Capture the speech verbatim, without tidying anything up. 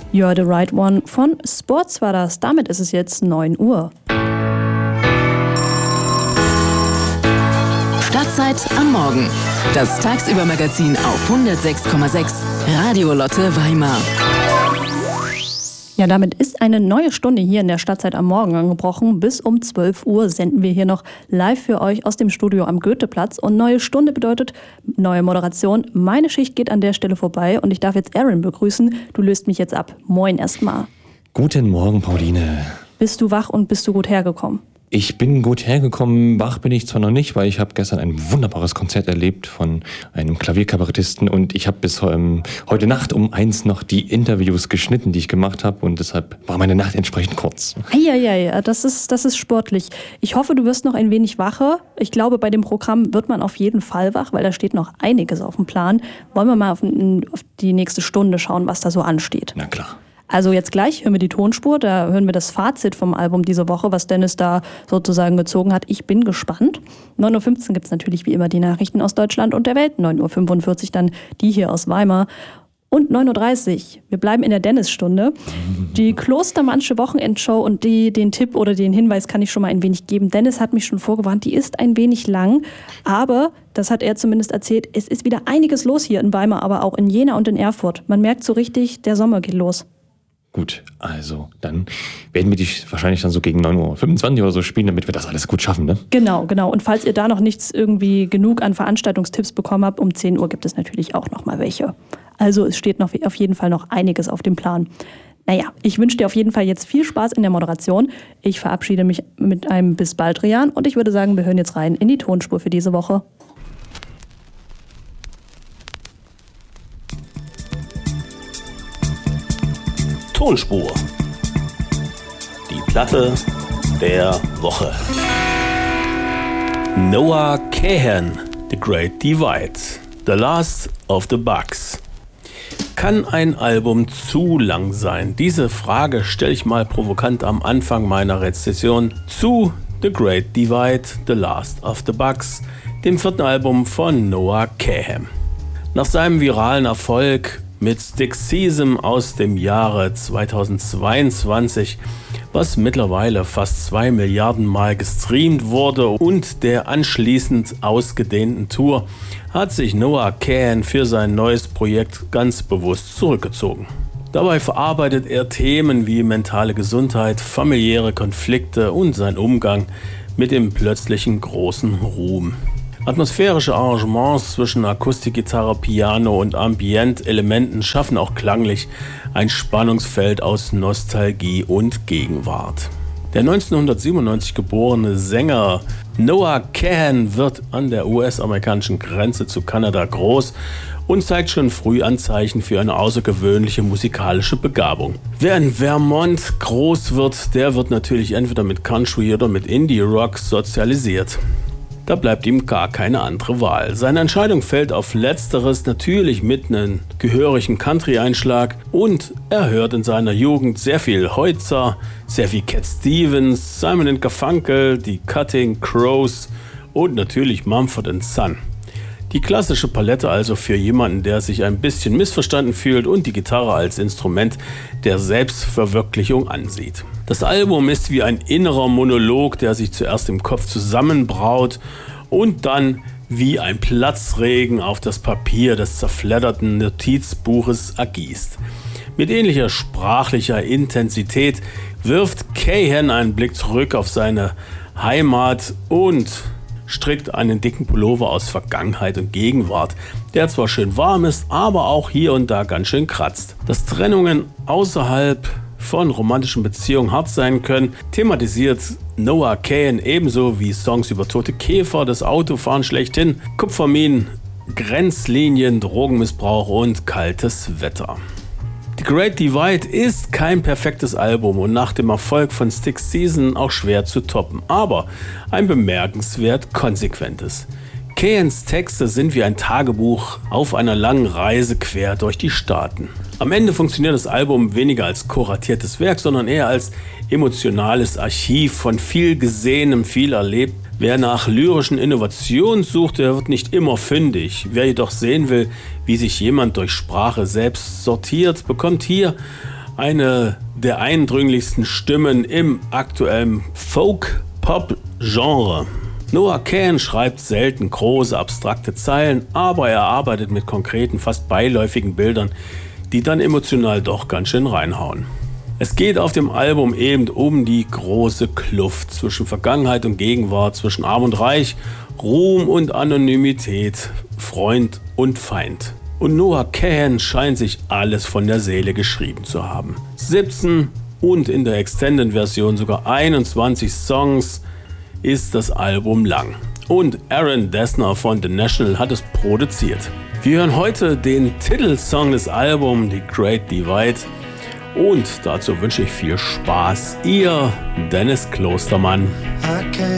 You're the Right One von Sports war das. Damit ist es jetzt neun Uhr. Stadtzeit am Morgen. Das Tagsüber-Magazin auf hundertsechs Komma sechs Radio Lotte Weimar. Ja, damit ist eine neue Stunde hier in der Stadtzeit am Morgen angebrochen. Bis um zwölf Uhr senden wir hier noch live für euch aus dem Studio am Goetheplatz. Und neue Stunde bedeutet neue Moderation. Meine Schicht geht an der Stelle vorbei und ich darf jetzt Aaron begrüßen. Du löst mich jetzt ab. Moin erstmal. Guten Morgen, Pauline. Bist du wach und bist du gut hergekommen? Ich bin gut hergekommen, wach bin ich zwar noch nicht, weil ich habe gestern ein wunderbares Konzert erlebt von einem Klavierkabarettisten und ich habe bis ähm, heute Nacht um eins noch die Interviews geschnitten, die ich gemacht habe und deshalb war meine Nacht entsprechend kurz. Eieiei, das ist, das ist sportlich. Ich hoffe, du wirst noch ein wenig wacher. Ich glaube, bei dem Programm wird man auf jeden Fall wach, weil da steht noch einiges auf dem Plan. Wollen wir mal auf, auf die nächste Stunde schauen, was da so ansteht? Na klar. Also jetzt gleich hören wir die Tonspur, da hören wir das Fazit vom Album diese Woche, was Dennis da sozusagen gezogen hat. Ich bin gespannt. neun Uhr fünfzehn gibt es natürlich wie immer die Nachrichten aus Deutschland und der Welt. neun Uhr fünfundvierzig dann die hier aus Weimar. Und neun Uhr dreißig, wir bleiben in der Dennis-Stunde. Die Klostermannsche Wochenendshow und die, den Tipp oder den Hinweis kann ich schon mal ein wenig geben. Dennis hat mich schon vorgewarnt, die ist ein wenig lang, aber, das hat er zumindest erzählt, es ist wieder einiges los hier in Weimar, aber auch in Jena und in Erfurt. Man merkt so richtig, der Sommer geht los. Gut, also dann werden wir die wahrscheinlich dann so gegen neun Uhr fünfundzwanzig oder so spielen, damit wir das alles gut schaffen, ne? Genau, genau. Und falls ihr da noch nichts irgendwie genug an Veranstaltungstipps bekommen habt, um zehn Uhr gibt es natürlich auch noch mal welche. Also es steht noch auf jeden Fall noch einiges auf dem Plan. Naja, ich wünsche dir auf jeden Fall jetzt viel Spaß in der Moderation. Ich verabschiede mich mit einem bis bald, Rian. Und ich würde sagen, wir hören jetzt rein in die Tonspur für diese Woche. Tonspur. Die Platte der Woche. Noah Kahan, The Great Divide, The Last of the Bugs. Kann ein Album zu lang sein? Diese Frage stelle ich mal provokant am Anfang meiner Rezension zu The Great Divide, The Last of the Bugs, dem vierten Album von Noah Kahan. Nach seinem viralen Erfolg mit Stickseason aus dem Jahre zweitausendzweiundzwanzig, was mittlerweile fast zwei Milliarden Mal gestreamt wurde und der anschließend ausgedehnten Tour, hat sich Noah Kahan für sein neues Projekt ganz bewusst zurückgezogen. Dabei verarbeitet er Themen wie mentale Gesundheit, familiäre Konflikte und sein Umgang mit dem plötzlichen großen Ruhm. Atmosphärische Arrangements zwischen Akustikgitarre, Piano und Ambient-Elementen schaffen auch klanglich ein Spannungsfeld aus Nostalgie und Gegenwart. Der neunzehnhundertsiebenundneunzig geborene Sänger Noah Kahan wird an der U S-amerikanischen Grenze zu Kanada groß und zeigt schon früh Anzeichen für eine außergewöhnliche musikalische Begabung. Wer in Vermont groß wird, der wird natürlich entweder mit Country oder mit Indie-Rock sozialisiert. Da bleibt ihm gar keine andere Wahl. Seine Entscheidung fällt auf Letzteres, natürlich mit einem gehörigen Country-Einschlag, und er hört in seiner Jugend sehr viel Hoitzer, sehr viel Cat Stevens, Simon and Garfunkel, die Cutting Crows und natürlich Mumford and Son. Die klassische Palette also für jemanden, der sich ein bisschen missverstanden fühlt und die Gitarre als Instrument der Selbstverwirklichung ansieht. Das Album ist wie ein innerer Monolog, der sich zuerst im Kopf zusammenbraut und dann wie ein Platzregen auf das Papier des zerfledderten Notizbuches ergießt. Mit ähnlicher sprachlicher Intensität wirft Kahan einen Blick zurück auf seine Heimat und strickt einen dicken Pullover aus Vergangenheit und Gegenwart, der zwar schön warm ist, aber auch hier und da ganz schön kratzt. Dass Trennungen außerhalb von romantischen Beziehungen hart sein können, thematisiert Noah Kahan ebenso wie Songs über tote Käfer, das Autofahren schlechthin, Kupferminen, Grenzlinien, Drogenmissbrauch und kaltes Wetter. The Great Divide ist kein perfektes Album und nach dem Erfolg von Stickseason auch schwer zu toppen, aber ein bemerkenswert konsequentes. Kahans Texte sind wie ein Tagebuch auf einer langen Reise quer durch die Staaten. Am Ende funktioniert das Album weniger als kuratiertes Werk, sondern eher als emotionales Archiv von viel Gesehenem, viel erlebt. Wer nach lyrischen Innovationen sucht, der wird nicht immer fündig. Wer jedoch sehen will, wie sich jemand durch Sprache selbst sortiert, bekommt hier Eine der eindringlichsten Stimmen im aktuellen Folk-Pop-Genre. Noah Kahan schreibt selten große, abstrakte Zeilen, aber er arbeitet mit konkreten, fast beiläufigen Bildern, die dann emotional doch ganz schön reinhauen. Es geht auf dem Album eben um die große Kluft zwischen Vergangenheit und Gegenwart, zwischen Arm und Reich, Ruhm und Anonymität, Freund und Feind. Und Noah Kahan scheint sich alles von der Seele geschrieben zu haben. siebzehn und in der Extended-Version sogar einundzwanzig Songs ist das Album lang. Und Aaron Dessner von The National hat es produziert. Wir hören heute den Titelsong des Albums, The Great Divide. Und dazu wünsche ich viel Spaß. Ihr Dennis Klostermann.